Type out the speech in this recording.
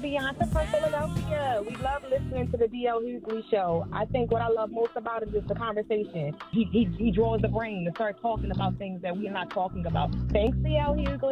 Bianca from Philadelphia. We love listening to the DL Hughley show. I think what I love most about it is the conversation. He draws the brain to start talking about things that we're not talking about. Thanks, DL Hughley.